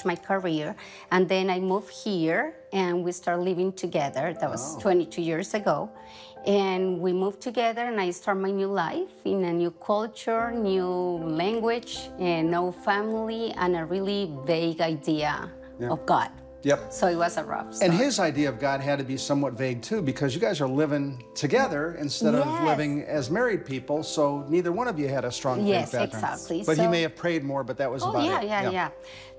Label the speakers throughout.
Speaker 1: my career. And then I moved here, and we started living together. That was 22 years ago. And we moved together, and I started my new life in a new culture, new language, and no family, and a really vague idea of God.
Speaker 2: Yep.
Speaker 1: So it was a rough start.
Speaker 2: And his idea of God had to be somewhat vague too, because you guys are living together instead of living as married people, so neither one of you had a strong faith background.
Speaker 1: Exactly.
Speaker 2: But he may have prayed more, but that was about it.
Speaker 1: Yeah.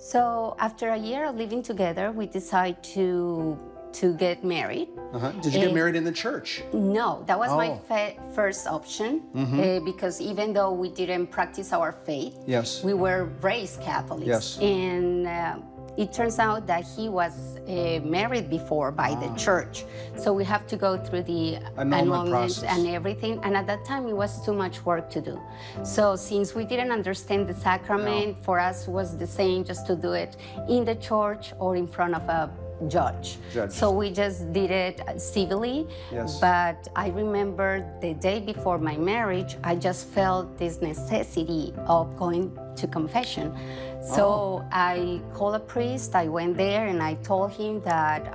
Speaker 1: So after a year of living together, we decided to get married.
Speaker 2: Did you get married in the church?
Speaker 1: No, that was my first option, because even though we didn't practice our faith, we were raised Catholics. And it turns out that he was married before by the church. So we have to go through the annulment and everything. And at that time, it was too much work to do. So since we didn't understand the sacrament, for us was the same just to do it in the church or in front of a judge. So we just did it civilly. But I remember the day before my marriage, I just felt this necessity of going to confession. So I called a priest, I went there, and I told him that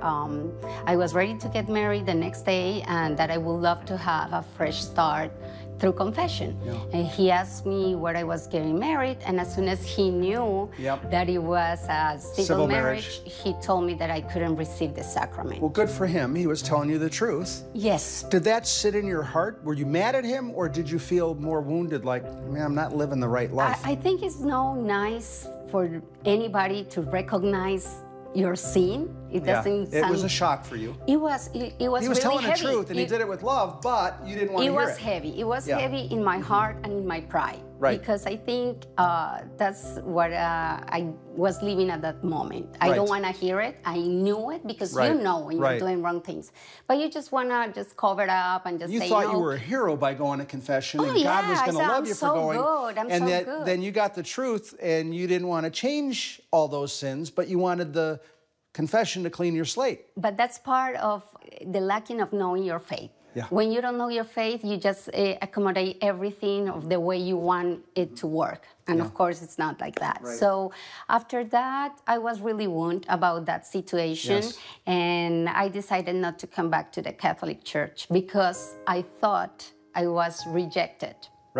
Speaker 1: I was ready to get married the next day and that I would love to have a fresh start through confession. And he asked me where I was getting married, and as soon as he knew that it was a civil marriage, he told me that I couldn't receive the sacrament.
Speaker 2: Well, good for him. He was telling you the truth.
Speaker 1: Yes.
Speaker 2: Did that sit in your heart? Were you mad at him, or did you feel more wounded, like, man, I'm not living the right life?
Speaker 1: I think it's no nice for anybody to recognize your sin. It doesn't sound...
Speaker 2: It was a shock for you.
Speaker 1: It was really heavy.
Speaker 2: He was telling the truth, and he did it with love, but you didn't want to hear it.
Speaker 1: It was heavy. It was heavy in my heart and in my pride. Because I think that's what I was living at that moment. I don't want to hear it. I knew it because you know when you're doing wrong things. But you just want to just cover it up and just say,
Speaker 2: you thought you were a hero by going to confession, and God was going to love you for going.
Speaker 1: I'm so good.
Speaker 2: Then you got the truth, and you didn't want to change all those sins, but you wanted the confession to clean your slate.
Speaker 1: But that's part of the lacking of knowing your faith. When you don't know your faith, you just accommodate everything of the way you want it to work. And of course, it's not like that. So after that, I was really wounded about that situation. And I decided not to come back to the Catholic Church because I thought I was rejected.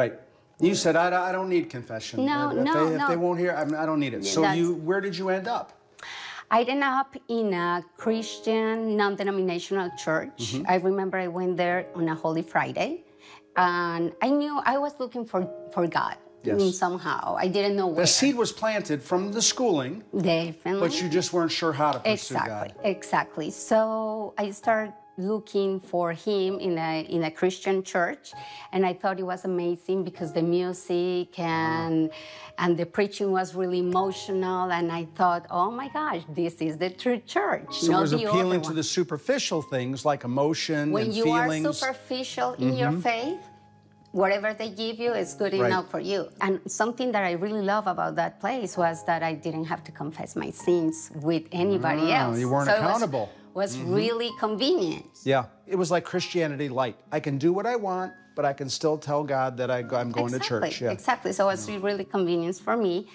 Speaker 2: You said, I don't need confession. If they won't hear, I don't need it. So where did you end up?
Speaker 1: I ended up in a Christian non-denominational church. I remember I went there on a Holy Friday, and I knew I was looking for God somehow. I didn't know where.
Speaker 2: The seed was planted from the schooling.
Speaker 1: Definitely.
Speaker 2: But you just weren't sure how to pursue God.
Speaker 1: Exactly. So I started looking for him in a Christian church, and I thought it was amazing because the music and the preaching was really emotional, and I thought, oh my gosh, this is the true church.
Speaker 2: So it was appealing to the superficial things like emotion and feelings.
Speaker 1: When you are superficial in your faith, whatever they give you is good enough for you. And something that I really love about that place was that I didn't have to confess my sins with anybody else.
Speaker 2: You weren't accountable.
Speaker 1: Was really convenient.
Speaker 2: It was like Christianity light. I can do what I want, but I can still tell God that I'm going to church.
Speaker 1: Exactly. So it was really convenient for me.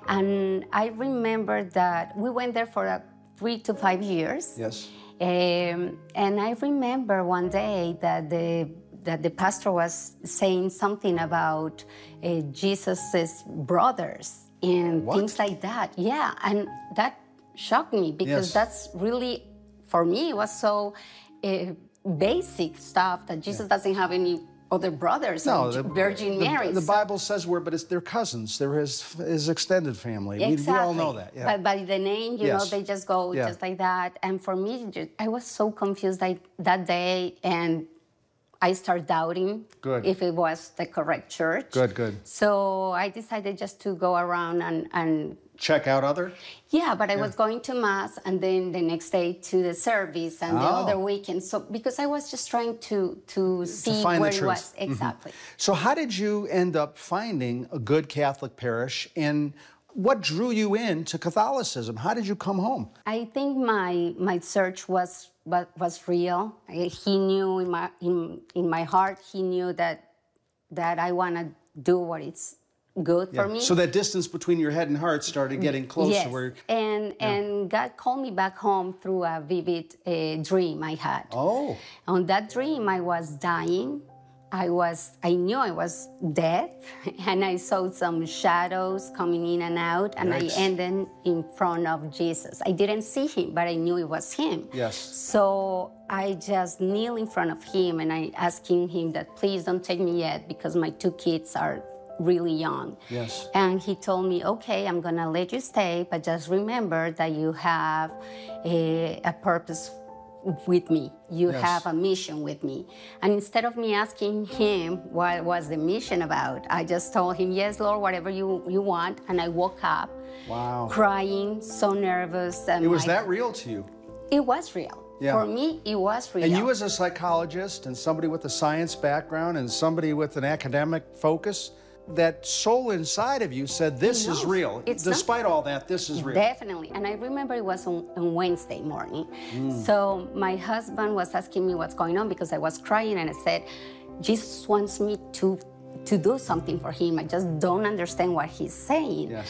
Speaker 1: And I remember that we went there for 3 to 5 years. And I remember one day that the pastor was saying something about Jesus's brothers and things like that. And that shocked me because that's really, for me, it was so basic stuff that Jesus doesn't have any other brothers. Virgin Mary.
Speaker 2: The Bible says but they're cousins. They're his extended family. We all know that.
Speaker 1: But by the name, you know, they just go just like that. And for me, I was so confused that day, and I started doubting if it was the correct church. So I decided just to go around and
Speaker 2: check out other?
Speaker 1: But I was going to Mass, and then the next day to the service, and the other weekend. So because I was just trying to see where it was. Exactly.
Speaker 2: So how did you end up finding a good Catholic parish, and what drew you into Catholicism? How did you come home?
Speaker 1: I think my search was real. He knew in my heart, he knew that I want to do what it's good for me.
Speaker 2: So that distance between your head and heart started getting closer.
Speaker 1: Yes. And God called me back home through a vivid dream I had.
Speaker 2: Oh.
Speaker 1: On that dream, I was dying. I knew I was dead, and I saw some shadows coming in and out, and I ended in front of Jesus. I didn't see him, but I knew it was him.
Speaker 2: Yes.
Speaker 1: So I just kneel in front of him, and I asking him that, please don't take me yet, because my 2 kids are really young.
Speaker 2: Yes.
Speaker 1: And he told me, okay, I'm gonna let you stay, but just remember that you have a purpose with me. You have a mission with me. And instead of me asking him what was the mission about, I just told him, yes, Lord, whatever you want. And I woke up crying, so nervous. And
Speaker 2: it was that real to you?
Speaker 1: It was real. Yeah. For me, it was real.
Speaker 2: And you as a psychologist and somebody with a science background and somebody with an academic focus, that soul inside of you said, this is real. Despite all that, this is real.
Speaker 1: Definitely. And I remember it was on Wednesday morning. So my husband was asking me what's going on because I was crying, and I said, Jesus wants me to do something for him. I just don't understand what he's saying.
Speaker 2: Yes.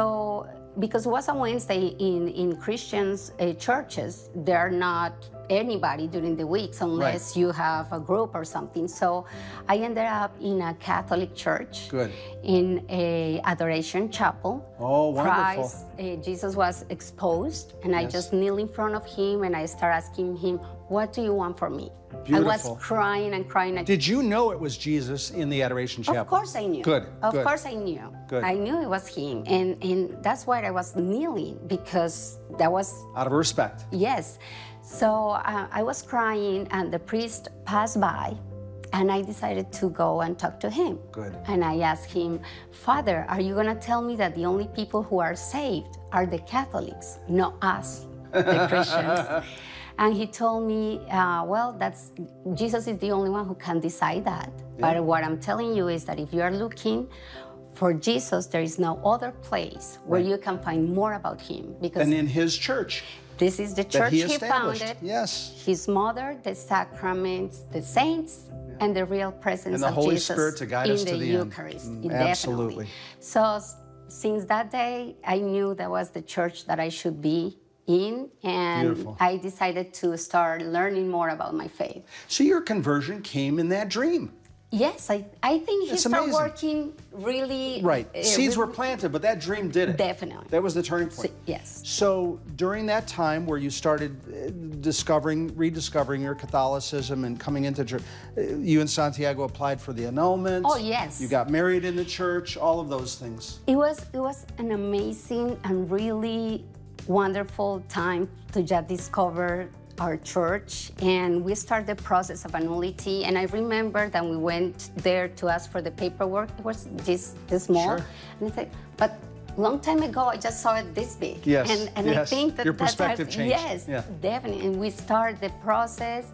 Speaker 1: So because it was a Wednesday in Christians churches, there are not anybody during the weeks unless you have a group or something. So I ended up in a Catholic church.
Speaker 2: Good.
Speaker 1: In a adoration chapel.
Speaker 2: Oh, wonderful.
Speaker 1: Christ, Jesus was exposed, and I just kneel in front of him, and I start asking him, what do you want from me?
Speaker 2: Beautiful.
Speaker 1: I was crying and crying.
Speaker 2: Did you know it was Jesus in the adoration chapel?
Speaker 1: Of course I knew.
Speaker 2: Good.
Speaker 1: Of course I knew.
Speaker 2: Good.
Speaker 1: I knew it was him, and that's why I was kneeling, because that was...
Speaker 2: out of respect.
Speaker 1: Yes. So I was crying, and the priest passed by, and I decided to go and talk to him.
Speaker 2: Good.
Speaker 1: And I asked him, Father, are you going to tell me that the only people who are saved are the Catholics, not us, the Christians? And he told me, well, Jesus is the only one who can decide that. Yeah. But what I'm telling you is that if you are looking for Jesus, there is no other place where you can find more about him. Because
Speaker 2: and in his church.
Speaker 1: This is the church he founded.
Speaker 2: Yes.
Speaker 1: His mother, the sacraments, the saints, and the real presence
Speaker 2: and the
Speaker 1: of
Speaker 2: Holy
Speaker 1: Jesus
Speaker 2: Spirit to guide us
Speaker 1: in
Speaker 2: to
Speaker 1: the
Speaker 2: the
Speaker 1: Eucharist.
Speaker 2: End.
Speaker 1: Absolutely. So since that day, I knew that was the church that I should be in, and
Speaker 2: Beautiful.
Speaker 1: I decided to start learning more about my faith.
Speaker 2: So your conversion came in that dream.
Speaker 1: Yes, I think he started working really...
Speaker 2: Right. Seeds were planted, but that dream did it.
Speaker 1: Definitely.
Speaker 2: That was the turning point.
Speaker 1: Yes.
Speaker 2: So during that time where you started rediscovering your Catholicism and coming into church, you and Santiago applied for the annulment.
Speaker 1: Oh, yes.
Speaker 2: You got married in the church, all of those things.
Speaker 1: It was an amazing and really wonderful time to just discover our church, and we started the process of annulity. And I remember that we went there to ask for the paperwork. It was this small.
Speaker 2: Sure.
Speaker 1: And I said, but long time ago, I just saw it this big.
Speaker 2: Yes.
Speaker 1: And I think that
Speaker 2: your perspective changed.
Speaker 1: Yes, definitely. And we started the process.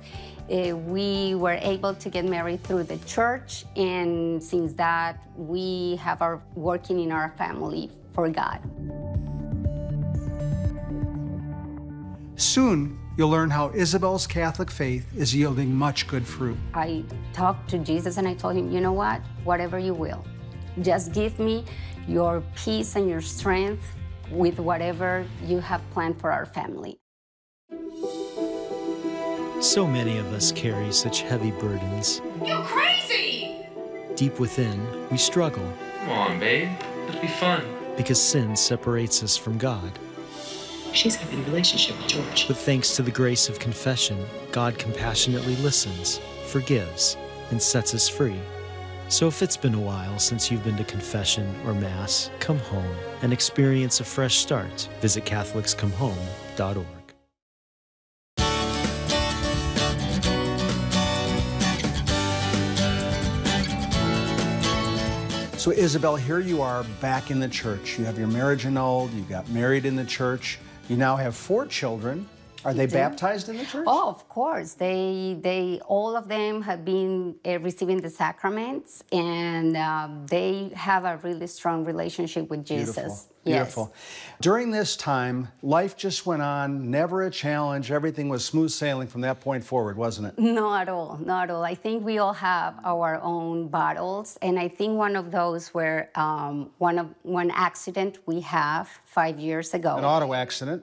Speaker 1: We were able to get married through the church, and since that, we have our working in our family for God.
Speaker 2: Soon, you'll learn how Isabel's Catholic faith is yielding much good fruit.
Speaker 1: I talked to Jesus and I told him, you know what? Whatever you will. Just give me your peace and your strength with whatever you have planned for our family.
Speaker 3: So many of us carry such heavy burdens.
Speaker 4: You're crazy!
Speaker 3: Deep within, we struggle.
Speaker 4: Come on, babe. It'll be fun.
Speaker 3: Because sin separates us from God.
Speaker 5: She's having a relationship with George.
Speaker 3: But thanks to the grace of confession, God compassionately listens, forgives, and sets us free. So if it's been a while since you've been to confession or Mass, come home and experience a fresh start. Visit CatholicsComeHome.org.
Speaker 2: So Isabel, here you are back in the church. You have your marriage annulled, you got married in the church. You now have 4 children, Are they baptized in the church?
Speaker 1: Oh, of course. They all of them have been receiving the sacraments, and they have a really strong relationship with Jesus.
Speaker 2: Beautiful. Beautiful.
Speaker 1: Yes.
Speaker 2: During this time, life just went on, never a challenge. Everything was smooth sailing from that point forward, wasn't it?
Speaker 1: Not at all. Not at all. I think we all have our own battles, and I think one of those were one accident we have 5 years ago.
Speaker 2: An auto accident.